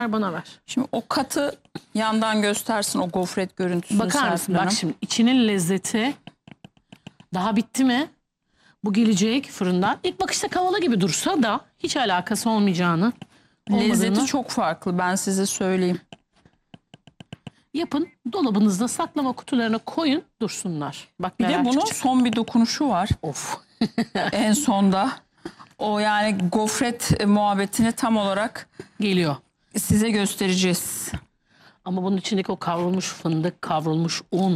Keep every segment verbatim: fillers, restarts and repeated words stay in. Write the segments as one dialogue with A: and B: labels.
A: Bana ver.
B: Şimdi o katı yandan göstersin, o gofret görüntüsünü.
A: Bakar mısın? Bak şimdi içinin lezzeti daha bitti mi? Bu gelecek fırından. İlk bakışta kavala gibi dursa da hiç alakası olmayacağını,
B: Lezzeti
A: olmadığını
B: çok farklı, ben size söyleyeyim.
A: yapın. Dolabınızda saklama kutularına koyun, dursunlar. Bak
B: Bir de bunun
A: çıkacak.
B: son bir dokunuşu var.
A: Of.
B: En sonda. O yani gofret muhabbetini tam olarak
A: Geliyor.
B: size göstereceğiz.
A: Ama bunun içindeki o kavrulmuş fındık, kavrulmuş un.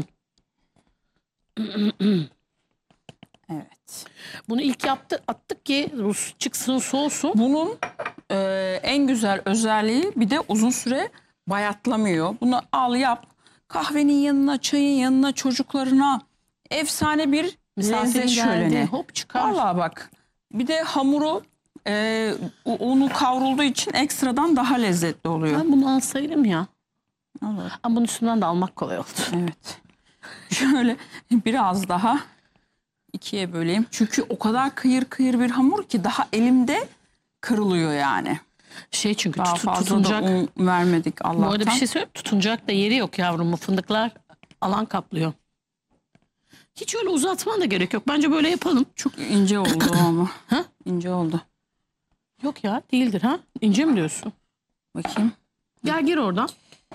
B: Evet.
A: Bunu ilk yaptı, attık ki Rus çıksın, soğusun.
B: Bunun e, en güzel özelliği bir de uzun süre bayatlamıyor. Bunu al yap. Kahvenin yanına, çayın yanına, çocuklarına efsane bir
A: Misafirin
B: lezzet şöleni.
A: geldi, hop çıkar.
B: Vallahi bak. Bir de hamuru e, unu kavrulduğu için ekstradan daha lezzetli oluyor.
A: Ben bunu alsaydım ya.
B: Evet.
A: Ama bunun üstünden de almak kolay oldu.
B: Evet. Şöyle biraz daha ikiye böleyim. Çünkü o kadar kıyır kıyır bir hamur ki daha elimde kırılıyor yani.
A: Şey çünkü
B: Daha
A: tut,
B: fazla
A: tutunacak.
B: da un vermedik Allah'tan.
A: Bu arada bir şey söyleyeyim. Tutunacak da yeri yok yavrum. Bu fındıklar alan kaplıyor. Hiç öyle uzatman da gerek yok. Bence böyle yapalım.
B: Çok ince oldu ama.
A: Ha?
B: İnce oldu.
A: Yok ya, değildir ha. İnce mi diyorsun?
B: Bakayım.
A: Gel gir oradan.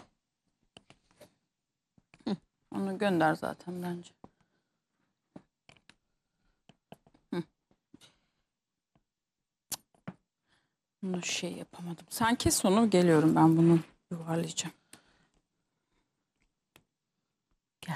B: Onu gönder zaten bence. Hı. Bunu şey yapamadım. Sen kes onu, geliyorum ben bunu yuvarlayacağım.
A: Gel.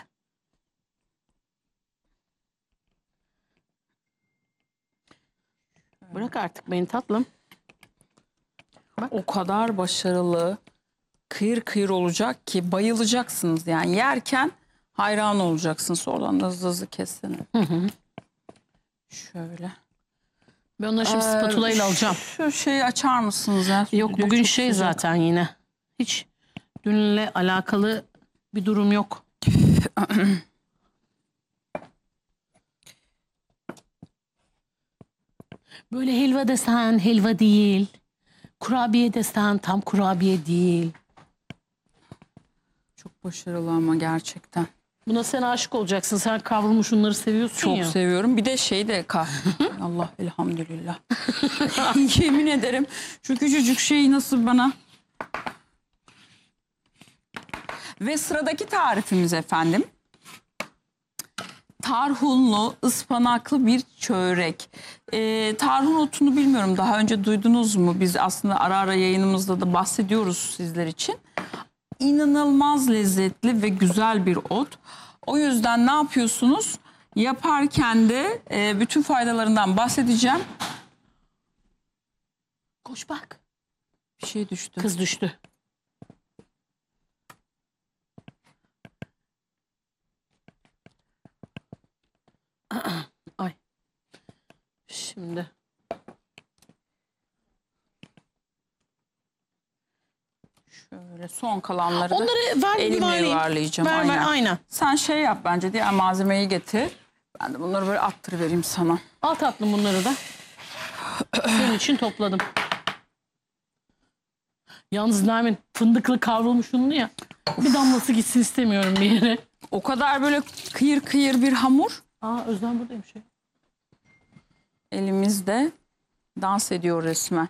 A: Bırak artık beni tatlım.
B: Bak. O kadar başarılı, kıyır kıyır olacak ki bayılacaksınız. Yani yerken hayran olacaksınız. Sonradan da hızlı hızlı kessene.
A: Hı hı.
B: Şöyle.
A: Ben onları şimdi
B: Ee,
A: spatula ile alacağım.
B: Şu şeyi açar mısınız ya?
A: Yok
B: Stüdyo
A: bugün
B: çok
A: şey
B: sıcak.
A: zaten yine. Hiç dünle alakalı bir durum yok. Böyle helva desen helva değil. Kurabiye desen tam kurabiye değil.
B: Çok başarılı ama gerçekten.
A: Buna sen aşık olacaksın. Sen kavrulmuş unları seviyorsun
B: Çok
A: ya.
B: seviyorum. Bir de şey de kah. Allah elhamdülillah. Yemin ederim şu küçücük şey nasıl bana. Ve sıradaki tarifimiz efendim. Tarhunlu, ıspanaklı bir çörek. Ee, tarhun otunu bilmiyorum, daha önce duydunuz mu? Biz aslında ara ara yayınımızda da bahsediyoruz sizler için. İnanılmaz lezzetli ve güzel bir ot. O yüzden ne yapıyorsunuz? Yaparken de e, bütün faydalarından bahsedeceğim.
A: Koş bak.
B: Bir şey düştü.
A: Kız düştü. Ay. Şimdi.
B: Şöyle son kalanları da
A: Onları ver,
B: elimle
A: yuvarlayayım.
B: yuvarlayacağım.
A: Ver,
B: aynen.
A: ver, aynen.
B: Sen şey yap bence, diğer malzemeyi getir. Ben de bunları böyle attırıvereyim sana.
A: Al tatlım bunları da. Senin için topladım. Yalnız Nermin fındıklı kavrulmuş unlu ya. Bir damlası gitsin istemiyorum bir yere.
B: O kadar böyle kıyır kıyır bir hamur.
A: Aa Özlem buradaymış ya.
B: Elimizde dans ediyor resmen.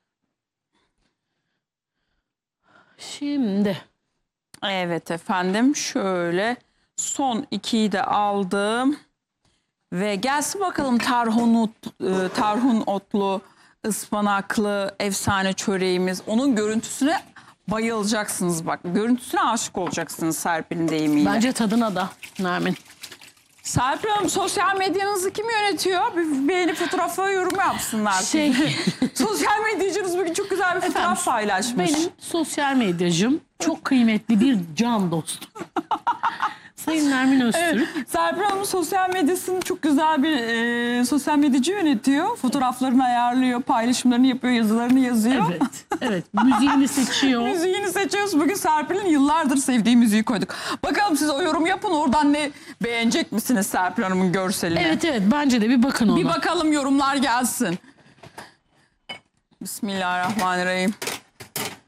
A: Şimdi.
B: Evet efendim, şöyle son ikiyi de aldım. Ve gelsin bakalım tarhun, ot, e, tarhun otlu, ıspanaklı efsane çöreğimiz. Onun görüntüsüne bayılacaksınız bak. Görüntüsüne aşık olacaksınız Serpil'in deyimiyle.
A: Bence tadına da Nermin.
B: Serpil Hanım, sosyal medyanızı kim yönetiyor? Bir beğeni fotoğrafı, yorum yapsınlar.
A: Şey.
B: Sosyal medyacınız bugün çok güzel bir fotoğraf
A: Efendim,
B: paylaşmış.
A: Benim sosyal medyacım çok kıymetli bir can dostum. Sayın Nermin Öztürk.
B: Evet, Serpil Hanım sosyal medyasını çok güzel bir e, sosyal medyacı yönetiyor. Fotoğraflarını ayarlıyor, paylaşımlarını yapıyor, yazılarını yazıyor.
A: Evet, evet. Müziğini seçiyor.
B: Müziğini seçiyoruz. Bugün Serpil'in yıllardır sevdiği müziği koyduk. Bakalım siz o yorum yapın, oradan ne beğenecek misiniz Serpil Hanım'ın görselini?
A: Evet evet, bence de bir bakın ona.
B: Bir bakalım, yorumlar gelsin. Bismillahirrahmanirrahim.